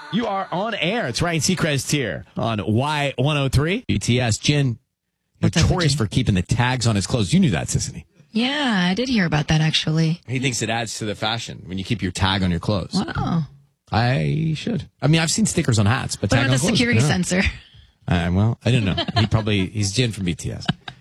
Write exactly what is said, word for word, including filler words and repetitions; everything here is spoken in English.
You are on air. It's Ryan Seacrest here on Y one oh three. B T S. Jin, notorious for keeping the tags on his clothes. You knew that, Sissany. Yeah, I did hear about that, actually. He thinks it adds to the fashion when you keep your tag on your clothes. Wow. I should. I mean, I've seen stickers on hats, but Put tag on on the clothes. security sensor. Uh, well, I don't know. He probably, he's Jin from B T S.